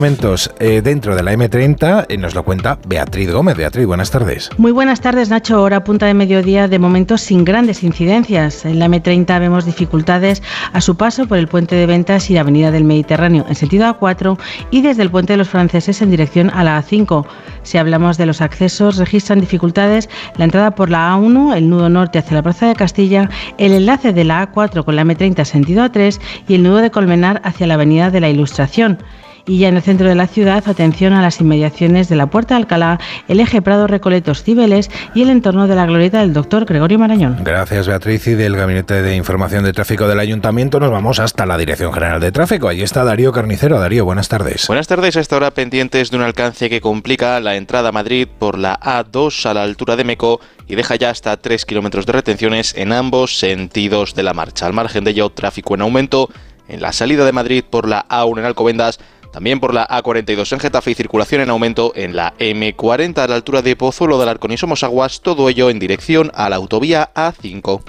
Momentos dentro de la M30 nos lo cuenta Beatriz Gómez. Beatriz, buenas tardes. Muy buenas tardes, Nacho. Hora punta de mediodía, de momento sin grandes incidencias. En la M30 vemos dificultades a su paso por el puente de Ventas y la avenida del Mediterráneo en sentido A4 y desde el puente de los Franceses en dirección a la A5. Si hablamos de los accesos, registran dificultades la entrada por la A1, el nudo norte hacia la Plaza de Castilla, el enlace de la A4 con la M30 sentido A3 y el nudo de Colmenar hacia la avenida de la Ilustración. Y ya en el centro de la ciudad, atención a las inmediaciones de la Puerta de Alcalá, el eje Prado-Recoletos-Cibeles y el entorno de la glorieta del Dr. Gregorio Marañón. Gracias, Beatriz. Y del Gabinete de Información de Tráfico del Ayuntamiento nos vamos hasta la Dirección General de Tráfico. Allí está Darío Carnicero. Darío, buenas tardes. Buenas tardes. A esta hora pendientes de un alcance que complica la entrada a Madrid por la A2 a la altura de Meco y deja ya hasta 3 kilómetros de retenciones en ambos sentidos de la marcha. Al margen de ello, tráfico en aumento en la salida de Madrid por la A1 en Alcobendas, también por la A42 en Getafe y circulación en aumento en la M40 a la altura de Pozuelo del Arcón y Somosaguas, todo ello en dirección a la autovía A5.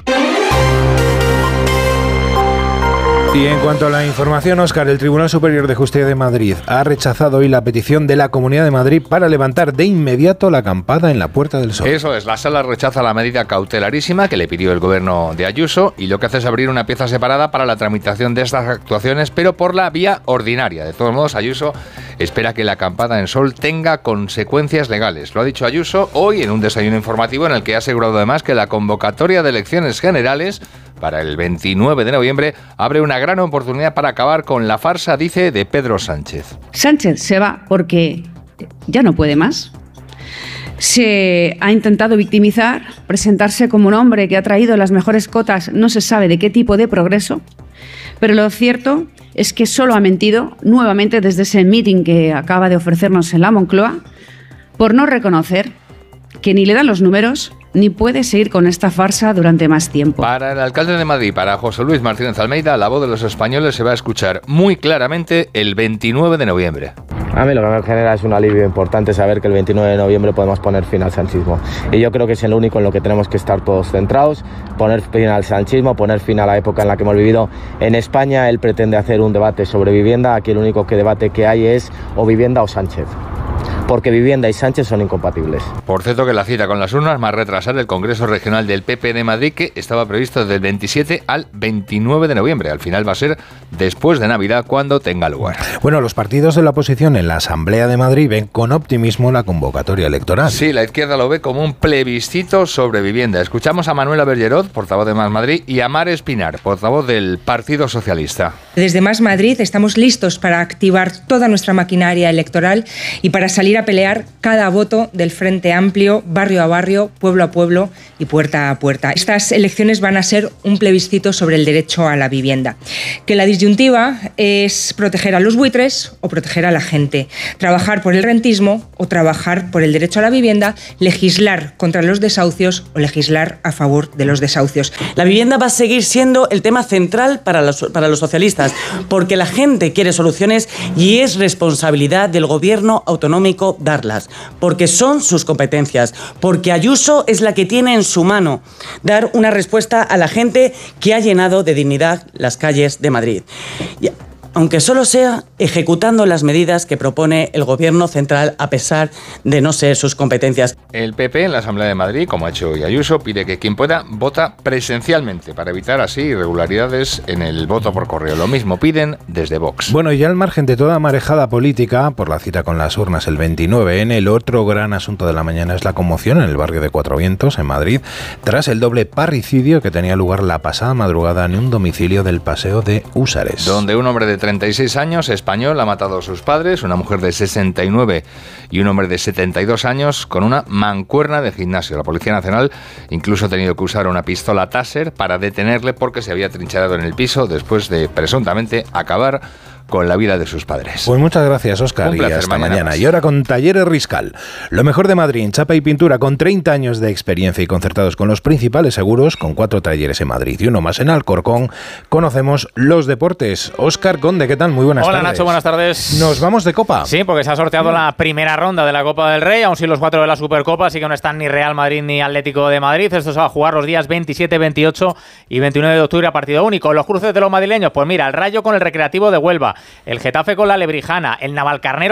Y en cuanto a la información, Óscar, el Tribunal Superior de Justicia de Madrid ha rechazado hoy la petición de la Comunidad de Madrid para levantar de inmediato la acampada en la Puerta del Sol. Eso es, la Sala rechaza la medida cautelarísima que le pidió el gobierno de Ayuso y lo que hace es abrir una pieza separada para la tramitación de estas actuaciones, pero por la vía ordinaria. De todos modos, Ayuso espera que la acampada en Sol tenga consecuencias legales. Lo ha dicho Ayuso hoy en un desayuno informativo en el que ha asegurado además que la convocatoria de elecciones generales para el 29 de noviembre abre una gran oportunidad para acabar con la farsa, dice, de Pedro Sánchez. Sánchez se va porque ya no puede más. Se ha intentado victimizar, presentarse como un hombre que ha traído las mejores cotas, no se sabe de qué tipo de progreso, pero lo cierto es que solo ha mentido nuevamente desde ese meeting que acaba de ofrecernos en la Moncloa por no reconocer que ni le dan los números ni puede seguir con esta farsa durante más tiempo. Para el alcalde de Madrid, para José Luis Martínez Almeida, la voz de los españoles se va a escuchar muy claramente el 29 de noviembre. A mí lo que me genera es un alivio importante saber que el 29 de noviembre podemos poner fin al sanchismo. Y yo creo que es lo único en lo que tenemos que estar todos centrados, poner fin al sanchismo, poner fin a la época en la que hemos vivido en España. Él pretende hacer un debate sobre vivienda, aquí el único debate que hay es o vivienda o Sánchez. Porque vivienda y Sánchez son incompatibles. Por cierto, que la cita con las urnas va a retrasar el Congreso Regional del PP de Madrid, que estaba previsto del 27 al 29 de noviembre. Al final va a ser después de Navidad cuando tenga lugar. Bueno, los partidos de la oposición en la Asamblea de Madrid ven con optimismo la convocatoria electoral. Sí, la izquierda lo ve como un plebiscito sobre vivienda. Escuchamos a Manuela Bergerot, portavoz de Más Madrid, y a Mar Espinar, portavoz del Partido Socialista. Desde Más Madrid estamos listos para activar toda nuestra maquinaria electoral y para salir a pelear cada voto del Frente Amplio, barrio a barrio, pueblo a pueblo y puerta a puerta. Estas elecciones van a ser un plebiscito sobre el derecho a la vivienda. Que la disyuntiva es proteger a los buitres o proteger a la gente, trabajar por el rentismo o trabajar por el derecho a la vivienda, legislar contra los desahucios o legislar a favor de los desahucios. La vivienda va a seguir siendo el tema central para los socialistas, porque la gente quiere soluciones y es responsabilidad del gobierno autonómico darlas, porque son sus competencias, porque Ayuso es la que tiene en su mano dar una respuesta a la gente que ha llenado de dignidad las calles de Madrid. Aunque solo sea ejecutando las medidas que propone el Gobierno central a pesar de no ser sus competencias. El PP en la Asamblea de Madrid, como ha hecho hoy Ayuso, pide que quien pueda vota presencialmente para evitar así irregularidades en el voto por correo. Lo mismo piden desde Vox. Bueno, y ya al margen de toda marejada política, por la cita con las urnas el 29N, el otro gran asunto de la mañana es la conmoción en el barrio de Cuatro Vientos, en Madrid, tras el doble parricidio que tenía lugar la pasada madrugada en un domicilio del Paseo de Húsares. Donde un hombre de 36 años, español, ha matado a sus padres, una mujer de 69 y un hombre de 72 años con una mancuerna de gimnasio. La Policía Nacional incluso ha tenido que usar una pistola Taser para detenerle porque se había trincherado en el piso después de presuntamente acabar con la vida de sus padres. Pues muchas gracias, Óscar, y hasta mañana. Y ahora con Talleres Riscal, lo mejor de Madrid en chapa y pintura, con 30 años de experiencia y concertados con los principales seguros, con 4 talleres en Madrid y uno más en Alcorcón. Conocemos los deportes. Óscar Conde, ¿qué tal? Muy buenas tardes. Hola, Nacho, buenas tardes. ¿Nos vamos de Copa? Sí, porque se ha sorteado la primera ronda de la Copa del Rey, aún sin los 4 de la Supercopa, así que no están ni Real Madrid ni Atlético de Madrid. Esto se va a jugar los días 27, 28 y 29 de octubre a partido único. Los cruces de los madrileños, pues mira, el Rayo con el Recreativo de Huelva, el Getafe con la Lebrijana, el Navalcarnero